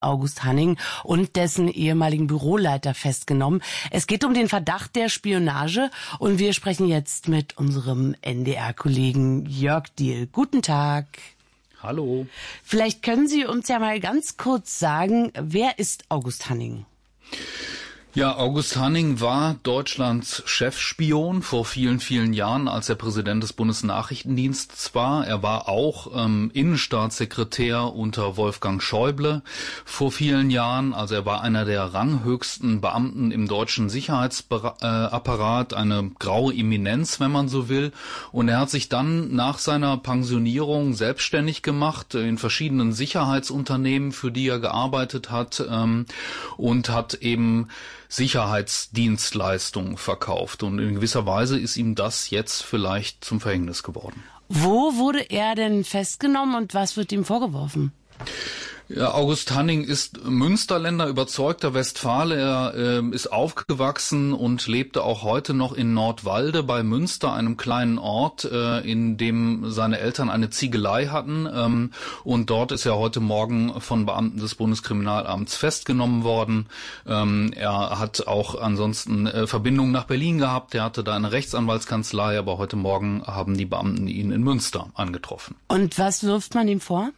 August Hanning und dessen ehemaligen Büroleiter festgenommen. Es geht um den Verdacht der Spionage und wir sprechen jetzt mit unserem NDR-Kollegen Jörg Diehl. Guten Tag. Hallo. Vielleicht können Sie uns ja mal ganz kurz sagen, wer ist August Hanning? Ja, August Hanning war Deutschlands Chefspion vor vielen, vielen Jahren, als er Präsident des Bundesnachrichtendienstes war. Er war auch Innenstaatssekretär unter Wolfgang Schäuble vor vielen Jahren. Also er war einer der ranghöchsten Beamten im deutschen Sicherheitsapparat, eine graue Eminenz, wenn man so will. Und er hat sich dann nach seiner Pensionierung selbstständig gemacht in verschiedenen Sicherheitsunternehmen, für die er gearbeitet hat, und hat eben Sicherheitsdienstleistungen verkauft. Und in gewisser Weise ist ihm das jetzt vielleicht zum Verhängnis geworden. Wo wurde er denn festgenommen und was wird ihm vorgeworfen? Ja, August Hanning ist Münsterländer, überzeugter Westfale. Er ist aufgewachsen und lebte auch heute noch in Nordwalde bei Münster, einem kleinen Ort, in dem seine Eltern eine Ziegelei hatten. Und dort ist er heute Morgen von Beamten des Bundeskriminalamts festgenommen worden. Er hat auch ansonsten Verbindungen nach Berlin gehabt. Er hatte da eine Rechtsanwaltskanzlei, aber heute Morgen haben die Beamten ihn in Münster angetroffen. Und was wirft man ihm vor?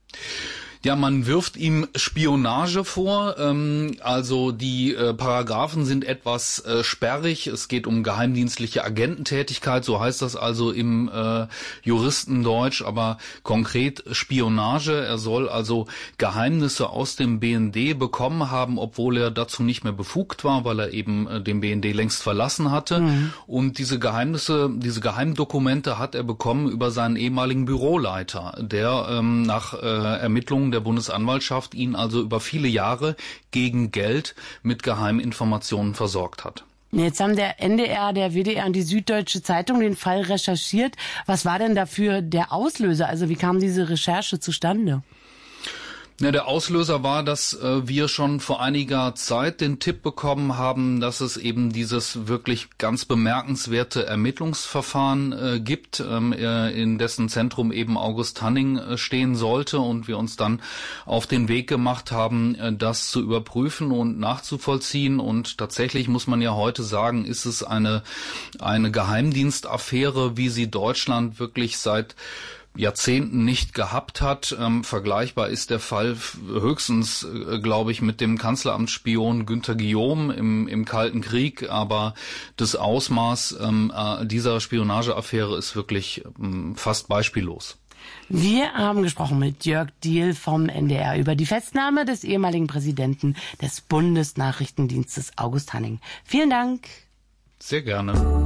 Ja, man wirft ihm Spionage vor, also die Paragraphen sind etwas sperrig. Es geht um geheimdienstliche Agententätigkeit, so heißt das also im Juristendeutsch, aber konkret Spionage. Er soll also Geheimnisse aus dem BND bekommen haben, obwohl er dazu nicht mehr befugt war, weil er eben den BND längst verlassen hatte. Und diese Geheimnisse, diese Geheimdokumente hat er bekommen über seinen ehemaligen Büroleiter, der nach Ermittlungen der Bundesanwaltschaft ihn also über viele Jahre gegen Geld mit Geheiminformationen versorgt hat. Jetzt haben der NDR, der WDR und die Süddeutsche Zeitung den Fall recherchiert. Was war denn dafür der Auslöser? Also wie kam diese Recherche zustande? Ja, der Auslöser war, dass wir schon vor einiger Zeit den Tipp bekommen haben, dass es eben dieses wirklich ganz bemerkenswerte Ermittlungsverfahren gibt, in dessen Zentrum eben August Hanning stehen sollte, und wir uns dann auf den Weg gemacht haben, das zu überprüfen und nachzuvollziehen. Und tatsächlich muss man ja heute sagen, ist es eine Geheimdienstaffäre, wie sie Deutschland wirklich seit Jahrzehnten nicht gehabt hat. Vergleichbar ist der Fall höchstens, glaube ich, mit dem Kanzleramtsspion Günter Guillaume im Kalten Krieg. Aber das Ausmaß dieser Spionageaffäre ist wirklich fast beispiellos. Wir haben gesprochen mit Jörg Diehl vom NDR über die Festnahme des ehemaligen Präsidenten des Bundesnachrichtendienstes August Hanning. Vielen Dank. Sehr gerne.